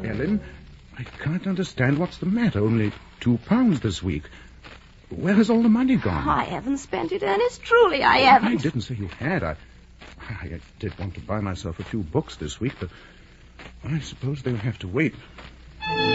Ellen, I can't understand what's the matter. Only £2 this week. Where has all the money gone? I haven't spent it, Ernest. Truly, I haven't. I didn't say you had. I did want to buy myself a few books this week, but I suppose they'll have to wait.